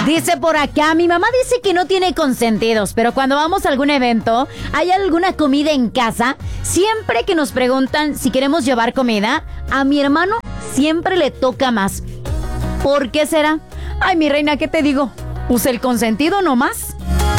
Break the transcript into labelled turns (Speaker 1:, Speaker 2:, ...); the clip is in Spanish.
Speaker 1: Dice por acá, mi mamá dice que no tiene consentidos, pero cuando vamos a algún evento, hay alguna comida en casa, siempre que nos preguntan si queremos llevar comida, a mi hermano siempre le toca más. ¿Por qué será? Ay, mi reina, ¿qué te digo? Pues el consentido nomás.